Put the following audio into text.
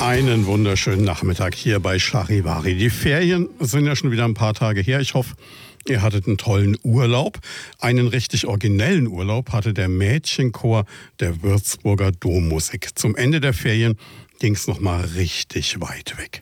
Einen wunderschönen Nachmittag hier bei Charivari. Die Ferien sind ja schon wieder ein paar Tage her. Ich hoffe, ihr hattet einen tollen Urlaub. Einen richtig originellen Urlaub hatte der Mädchenchor der Würzburger Dommusik. Zum Ende der Ferien ging es noch mal richtig weit weg.